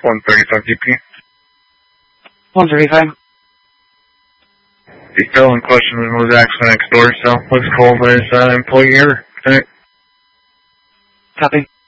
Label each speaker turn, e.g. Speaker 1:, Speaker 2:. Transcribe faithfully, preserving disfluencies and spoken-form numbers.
Speaker 1: one thirty-five D P.
Speaker 2: one thirty-five.
Speaker 1: The fellow in question was actually next door, so let's call his uh, employee here.
Speaker 2: Copy.